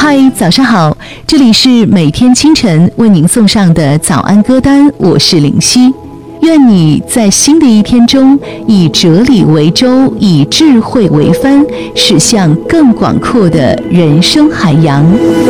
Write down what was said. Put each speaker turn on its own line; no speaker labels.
嗨，早上好，这里是每天清晨为您送上的早安歌单，我是林夕。愿你在新的一天中，以哲理为舟，以智慧为帆，驶向更广阔的人生海洋。